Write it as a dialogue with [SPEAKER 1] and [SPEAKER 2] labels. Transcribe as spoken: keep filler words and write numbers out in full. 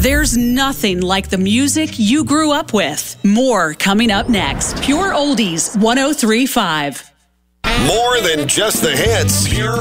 [SPEAKER 1] There's nothing like the music you grew up with. More coming up next. Pure Oldies one oh three point five.
[SPEAKER 2] More than just the hits. Pure